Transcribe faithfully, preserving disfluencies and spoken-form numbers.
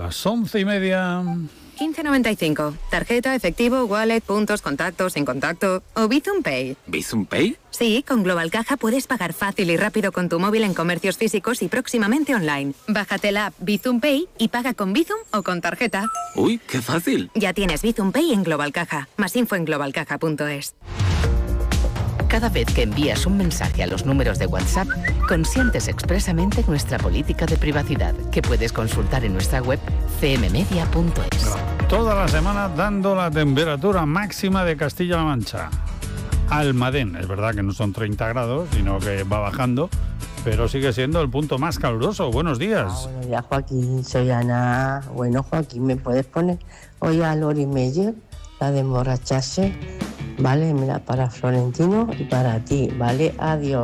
Las once y media. quince noventa y cinco. Tarjeta, efectivo, wallet, puntos, contactos, sin contacto o Bizum Pay. ¿Bizum Pay? Sí, con Global Caja puedes pagar fácil y rápido con tu móvil en comercios físicos y próximamente online. Bájate la app Bizum Pay y paga con Bizum o con tarjeta. ¡Uy, qué fácil! Ya tienes Bizum Pay en Global Caja. Más info en global caja punto es. Cada vez que envías un mensaje a los números de WhatsApp, consientes expresamente nuestra política de privacidad, que puedes consultar en nuestra web c m media punto es. Toda la semana dando la temperatura máxima de Castilla-La Mancha. Almadén, es verdad que no son treinta grados, sino que va bajando, pero sigue siendo el punto más caluroso. Buenos días. Ah, buenos días, Joaquín, soy Ana. Bueno, Joaquín, ¿me puedes poner hoy a Lori Meyer, la de emborracharse? Vale, mira, para Florentino y para ti, vale, adiós.